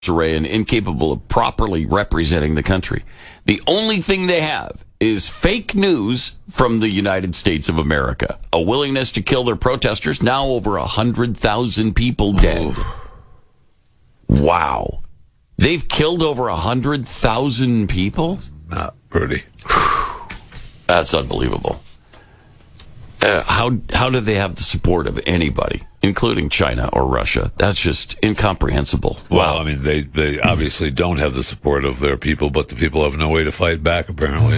array and incapable of properly representing the country. The only thing they have is fake news from the United States of America. A willingness to kill their protesters. Now over 100,000 people dead. Wow. They've killed over 100,000 people? Not pretty. That's unbelievable. How do they have the support of anybody, including China or Russia? That's just incomprehensible. Well, I mean, they obviously don't have the support of their people, but the people have no way to fight back, apparently.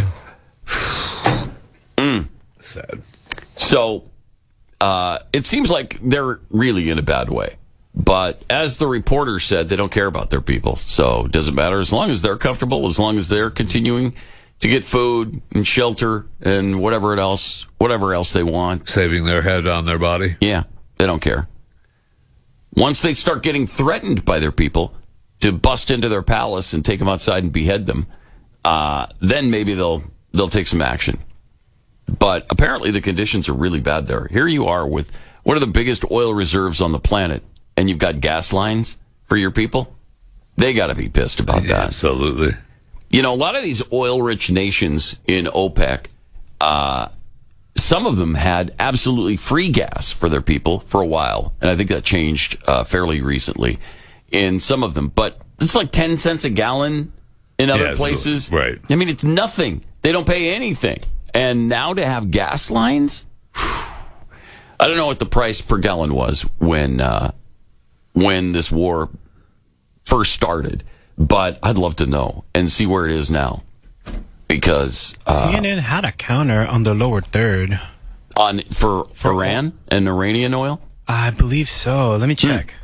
Sad. So, it seems like they're really in a bad way. But as the reporter said, they don't care about their people. So it doesn't matter. As long as they're comfortable, as long as they're continuing to get food and shelter and whatever else they want. Saving their head on their body? Yeah, they don't care. Once they start getting threatened by their people to bust into their palace and take them outside and behead them, then maybe they'll take some action. But apparently the conditions are really bad there. Here you are with one of the biggest oil reserves on the planet, and you've got gas lines for your people. They got to be pissed about that. Absolutely. You know, a lot of these oil-rich nations in OPEC, some of them had absolutely free gas for their people for a while, and I think that changed fairly recently in some of them. But it's like 10 cents a gallon in other places. Right. I mean, it's nothing. They don't pay anything. And now to have gas lines? I don't know what the price per gallon was when this war first started, but I'd love to know and see where it is now. Because CNN had a counter on the lower third. For Iran and Iranian oil? I believe so. Let me check.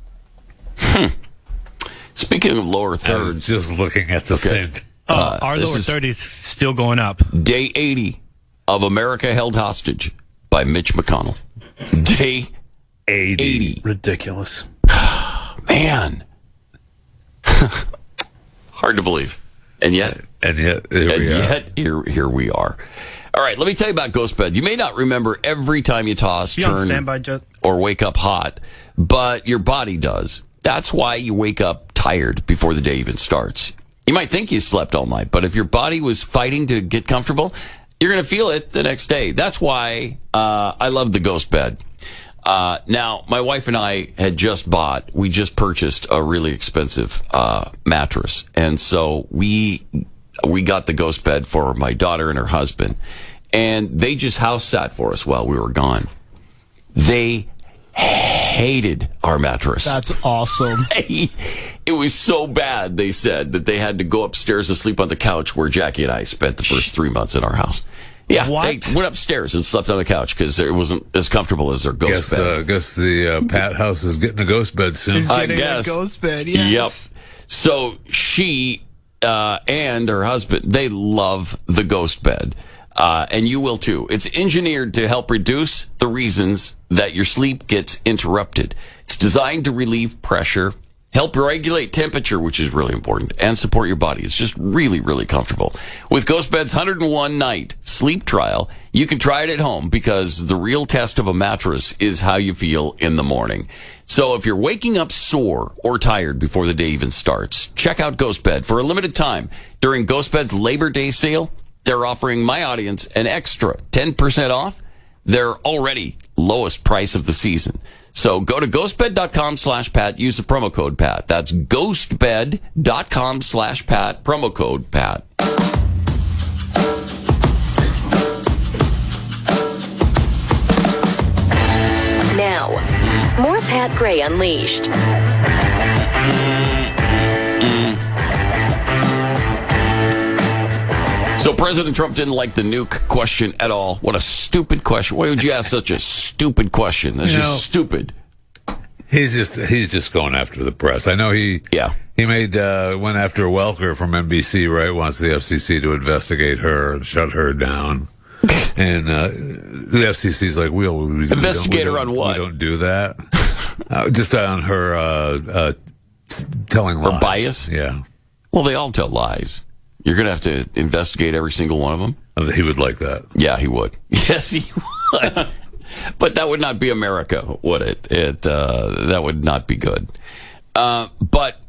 Speaking of lower I was thirds, just looking at the same. Our lower third is still going up. Day 80 of America held hostage by Mitch McConnell. Day 80. Ridiculous. Man. Hard to believe. And yet here we are. All right, let me tell you about GhostBed. You may not remember every time you toss, turn, or wake up hot, but your body does. That's why you wake up tired before the day even starts. You might think you slept all night, but if your body was fighting to get comfortable, you're going to feel it the next day. That's why I love the GhostBed. Now, my wife and I had just purchased a really expensive mattress, and so we got the GhostBed for my daughter and her husband, and they just house sat for us while we were gone. They hated our mattress. That's awesome. It was so bad, they said, that they had to go upstairs and sleep on the couch where Jackie and I spent the first 3 months in our house. Yeah, what? They went upstairs and slept on the couch because it wasn't as comfortable as their ghost bed. Guess the Pat house is getting a ghost bed soon. I guess. A ghost bed, yes. Yep. So she and her husband, they love the ghost bed. And you will too. It's engineered to help reduce the reasons that your sleep gets interrupted. It's designed to relieve pressure, help regulate temperature, which is really important, and support your body. It's just really, really comfortable. With GhostBed's 101 night sleep trial, you can try it at home because the real test of a mattress is how you feel in the morning. So if you're waking up sore or tired before the day even starts, check out GhostBed. For a limited time during GhostBed's Labor Day sale, they're offering my audience an extra 10% off their already lowest price of the season. So go to ghostbed.com/Pat. Use the promo code Pat. That's ghostbed.com/Pat. Promo code Pat. Now, more Pat Gray Unleashed. So President Trump didn't like the nuke question at all. What a stupid question. Why would you ask such a stupid question? That's just stupid. He's just going after the press. I know he went after Welker from NBC, right? Wants the FCC to investigate her and shut her down. And the FCC's like, we investigate her on what? We don't do that. Just on her telling lies. Her bias? Yeah. Well, they all tell lies. You're going to have to investigate every single one of them? He would like that. Yeah, he would. Yes, he would. But that would not be America, would it? That would not be good. But